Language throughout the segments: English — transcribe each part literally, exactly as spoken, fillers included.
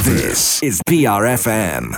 This is B R F M.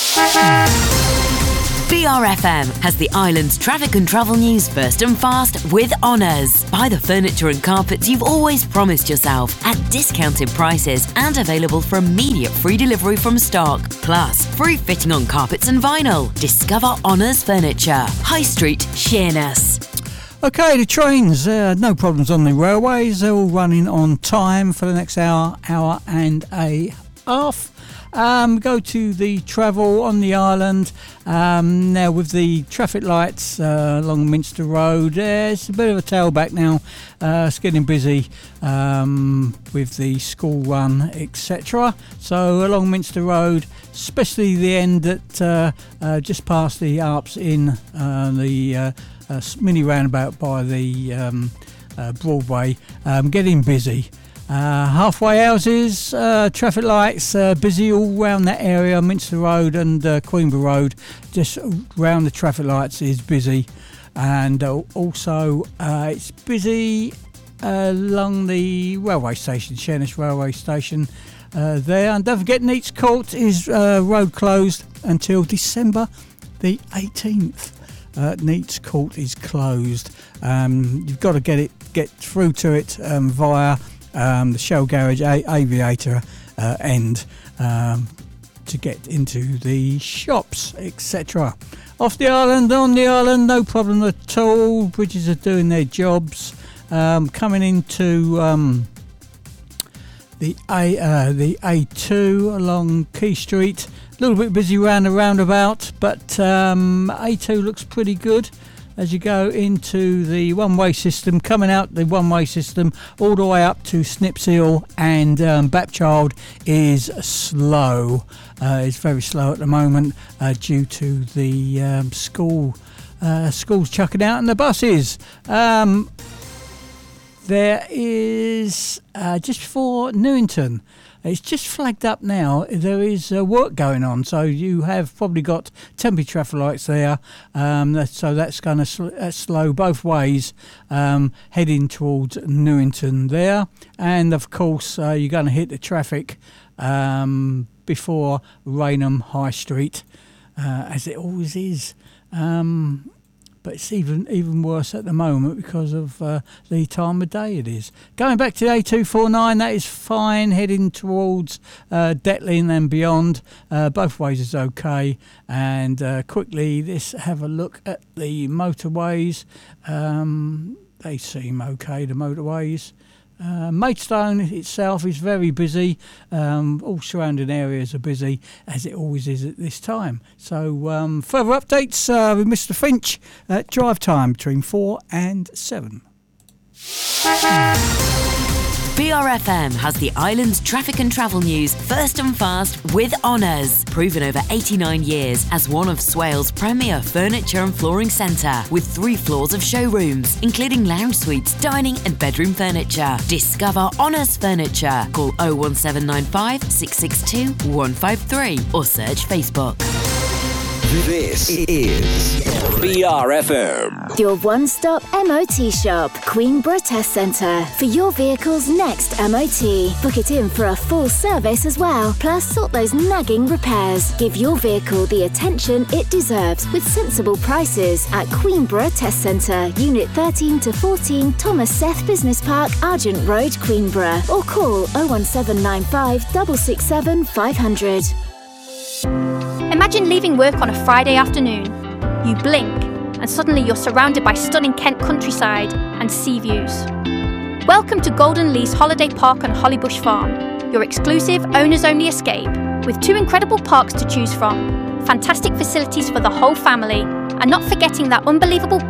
B R F M has the island's traffic and travel news first and fast with Honours. Buy the furniture and carpets you've always promised yourself at discounted prices and available for immediate free delivery from stock. Plus, free fitting on carpets and vinyl. Discover Honours Furniture. High Street, Sheerness. Okay, the trains, uh, no problems on the railways. They're all running on time for the next hour, hour and a half. Um, go to the travel on the island. Um, now with the traffic lights uh, along Minster Road, uh, it's a bit of a tailback now. Uh, it's getting busy um, with the school run, et cetera. So along Minster Road, especially the end that uh, uh, just past the Arps Inn, uh, the uh, uh, mini roundabout by the um, uh, Broadway, um, getting busy. Uh, halfway houses, uh, traffic lights, uh, busy all round that area, Minster Road and uh, Queenborough Road, just round the traffic lights is busy. And uh, also uh, it's busy uh, along the railway station, Sheerness Railway Station uh, there. And don't forget Neats Court is uh, road closed until December the eighteenth. Uh, Neats Court is closed. Um, you've got to get it, get through to it um, via Um, the Shell Garage A- Aviator uh, end um, to get into the shops, et cetera. Off the island, on the island, no problem at all. Bridges are doing their jobs. Um, coming into um, the A uh, the A two along Quay Street, a little bit busy round the roundabout, but um, A two looks pretty good. As you go into the one-way system, coming out the one-way system all the way up to Snips Hill and um, Bapchild is slow. Uh, it's very slow at the moment uh, due to the um, school uh, schools chucking out and the buses. Um, there is uh, just before Newington. It's just flagged up now. There is uh, work going on, so you have probably got temporary traffic lights there. Um, that, so that's going to sl- uh, slow both ways, um, heading towards Newington there. And of course, uh, you're going to hit the traffic um, before Rainham High Street, uh, as it always is. Um, But it's even even worse at the moment because of uh, the time of day it is. Going back to A two forty-nine, that is fine. Heading towards uh, Detling and beyond. Uh, both ways is okay. And uh, quickly, let's have a look at the motorways. Um, they seem okay, the motorways. Uh, Maidstone itself is very busy. Um, all surrounding areas are busy, as it always is at this time. So um, further updates uh, with Mister Finch at drive time between four and seven. B R F M has the island's traffic and travel news first and fast with Honours. Proven over eighty-nine years as one of Swales' premier furniture and flooring centre, with three floors of showrooms, including lounge suites, dining and bedroom furniture. Discover Honours Furniture. Call oh one seven nine five, six six two, one five three or search Facebook. This is B R F M. Your one-stop M O T shop, Queenborough Test Centre, for your vehicle's next M O T. Book it in for a full service as well, plus sort those nagging repairs. Give your vehicle the attention it deserves with sensible prices at Queenborough Test Centre, Unit thirteen to fourteen, Thomas Seth Business Park, Argent Road, Queenborough, or call oh one seven nine five, six six seven, five hundred. Imagine leaving work on a Friday afternoon. You blink, and suddenly you're surrounded by stunning Kent countryside and sea views. Welcome to Golden Lease Holiday Park on Hollybush Farm, your exclusive owners-only escape, with two incredible parks to choose from, fantastic facilities for the whole family, and not forgetting that unbelievable